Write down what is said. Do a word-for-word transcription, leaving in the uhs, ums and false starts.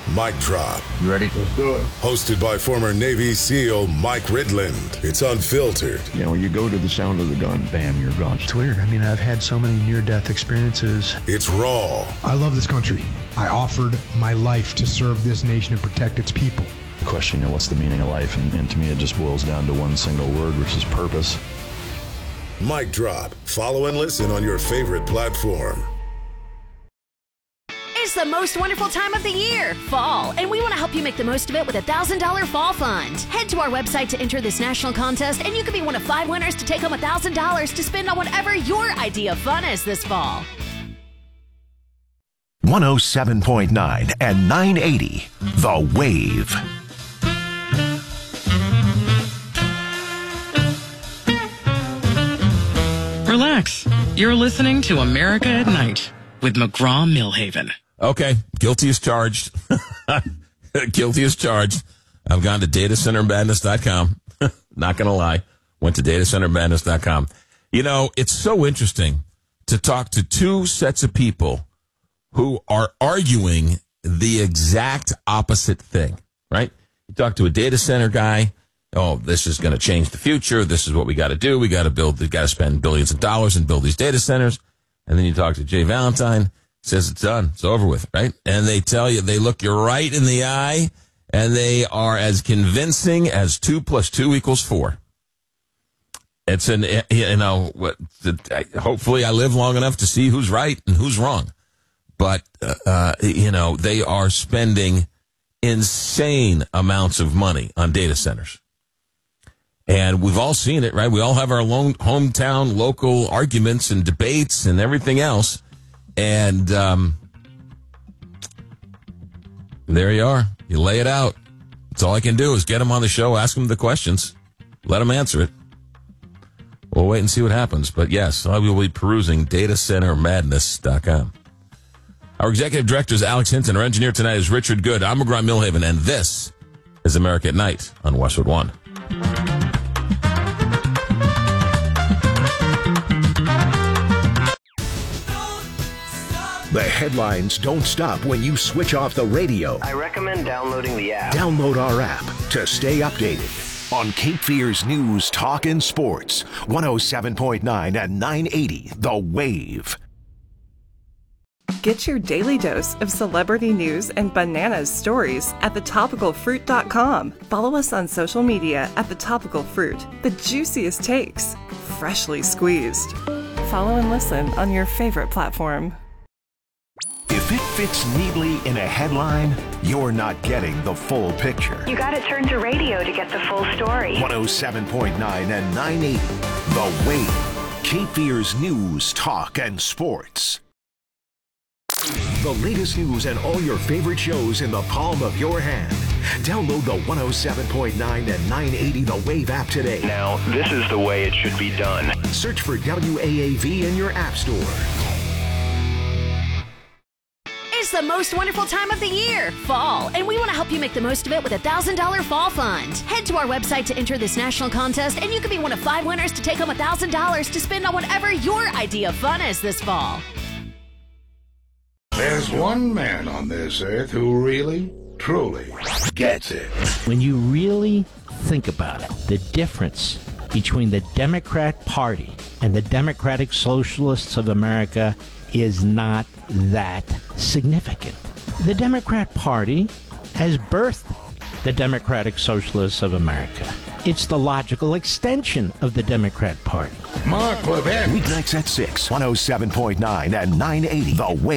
Mic Drop. You ready? Let's do it. Hosted by former Navy SEAL Mike Ridland. It's unfiltered. You know, when you go to the sound of the gun, bam, you're gone. It's weird. I mean, I've had so many near-death experiences. It's raw. I love this country. I offered my life to serve this nation and protect its people. Question, you know, what's the meaning of life? And, and to me, it just boils down to one single word, which is purpose. Mic Drop. Follow and listen on your favorite platform. It's the most wonderful time of the year, fall, and we want to help you make the most of it with a one thousand dollars Fall Fund. Head to our website to enter this national contest, and you could be one of five winners to take home one thousand dollars to spend on whatever your idea of fun is this fall. one oh seven point nine and nine eighty, The Wave. Relax. You're listening to America at Night with McGraw-Millhaven. Okay, guilty as charged. Guilty as charged. I've gone to data center madness dot com. Not going to lie. Went to data center madness dot com. You know, it's so interesting to talk to two sets of people who are arguing the exact opposite thing, right? You talk to a data center guy. Oh, this is going to change the future. This is what we got to do. We got to build, we got to spend billions of dollars and build these data centers. And then you talk to Jay Valentine, says it's done, it's over with, right? And they tell you, they look you right in the eye, and they are as convincing as two plus two equals four. It's an, you know, hopefully I live long enough to see who's right and who's wrong. But, uh, you know, they are spending insane amounts of money on data centers. And we've all seen it, right? We all have our lone, hometown, local arguments and debates and everything else. And um, there you are. You lay it out. That's all I can do is get them on the show, ask them the questions, let them answer it. We'll wait and see what happens. But yes, I will be perusing data center madness dot com. Our executive director is Alex Hinton. Our engineer tonight is Richard Good. I'm McGraw-Millhaven, and this is America at Night on Westwood One. The headlines don't stop when you switch off the radio. I recommend downloading the app. Download our app to stay updated on Cape Fear's News, Talk, and Sports. one oh seven point nine and nine eighty, The Wave. Get your daily dose of celebrity news and bananas stories at the topical fruit dot com. Follow us on social media at The Topical Fruit. The juiciest takes, freshly squeezed. Follow and listen on your favorite platform. If it fits neatly in a headline, you're not getting the full picture. You got to turn to radio to get the full story. one oh seven point nine and nine eighty, The Wave. Cape Fear's News, Talk, and Sports. The latest news and all your favorite shows in the palm of your hand. Download the one oh seven point nine and nine eighty The Wave app today. Now, this is the way it should be done. Search for W A A V in your app store. It's the most wonderful time of the year, fall, and we want to help you make the most of it with a one thousand dollars Fall Fund. Head to our website to enter this national contest, and you could be one of five winners to take home one thousand dollars to spend on whatever your idea of fun is this fall. There's one man on this earth who really, truly gets it. When you really think about it, the difference between the Democrat Party and the Democratic Socialists of America is not that significant. The Democrat Party has birthed the Democratic Socialists of America. It's the logical extension of the Democrat Party. Mark Levin. Weeknights at six, one oh seven point nine and nine eighty, The Wave.